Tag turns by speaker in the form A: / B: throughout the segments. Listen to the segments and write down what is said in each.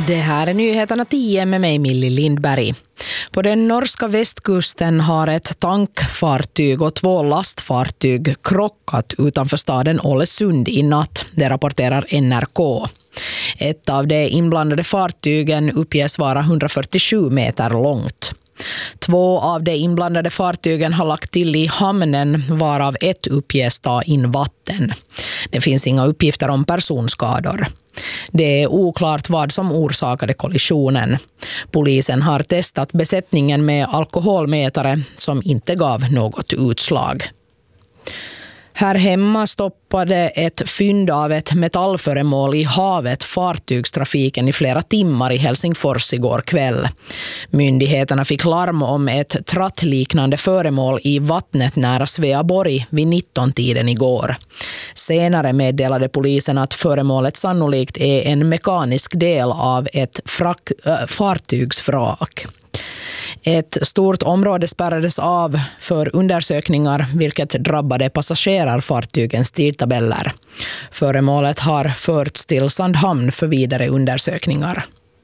A: Det här är nyheterna 10 med mig Millie Lindberg. På den norska västkusten har ett tankfartyg och 2 lastfartyg krockat utanför staden Ålesund i natt. Det rapporterar NRK. Ett av de inblandade fartygen uppges vara 147 meter långt. 2 av de inblandade fartygen har lagt till i hamnen, varav ett uppges ta in vatten. Det finns inga uppgifter om personskador. Det är oklart vad som orsakade kollisionen. Polisen har testat besättningen med alkoholmätare som inte gav något utslag. Här hemma stoppade ett fynd av ett metallföremål i havet fartygstrafiken i flera timmar i Helsingfors igår kväll. Myndigheterna fick larm om ett trattliknande föremål i vattnet nära Sveaborg vid 19-tiden igår. Senare meddelade polisen att föremålet sannolikt är en mekanisk del av ett fartygsvrak. Ett stort område spärrades av för undersökningar, vilket drabbade passagerarfartygens tidtabeller. Föremålet har förts till Sandhamn för vidare undersökningar.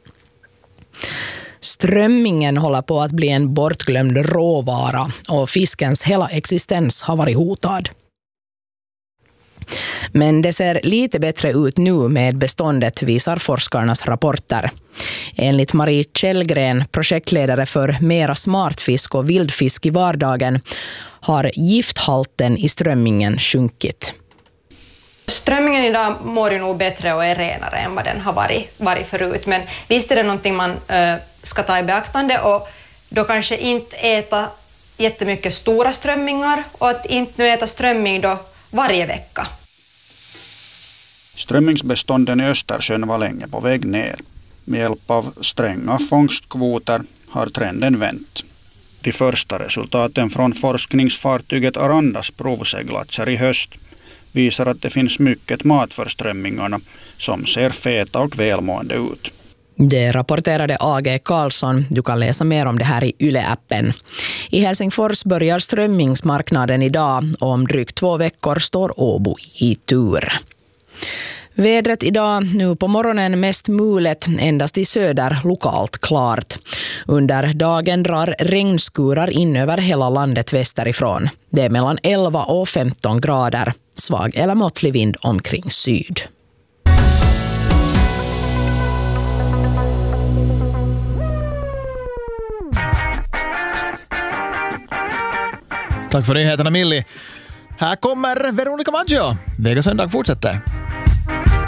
A: Strömmingen håller på att bli en bortglömd råvara och fiskens hela existens har varit hotad. Men det ser lite bättre ut nu med beståndet, visar forskarnas rapporter. Enligt Marie Kjellgren, projektledare för Mera smartfisk och vildfisk i vardagen, har gifthalten i strömmingen sjunkit.
B: Strömmingen idag mår ju nog bättre och är renare än vad den har varit förut. Men visst är det någonting man ska ta i beaktande, och då kanske inte äta jättemycket stora strömmingar och att inte nu äta strömming då varje vecka.
C: Strömmingsbestånden i Östersjön var länge på väg ner. Med hjälp av stränga fångstkvoter har trenden vänt. De första resultaten från forskningsfartyget Arandas provseglatser i höst visar att det finns mycket mat för strömmingarna som ser feta och välmående ut.
A: Det rapporterade A.G. Karlsson. Du kan läsa mer om det här i Yle-appen. I Helsingfors börjar strömmingsmarknaden idag och om drygt 2 veckor står Åbo i tur. Vädret idag, nu på morgonen mest mulet, endast i söder lokalt klart. Under dagen drar regnskurar in över hela landet västerifrån. Det är mellan 11 och 15 grader. Svag eller måttlig vind omkring syd.
D: Tack för nyheterna, Millie. Här kommer Veronica Maggio. Vegasöndag fortsätter.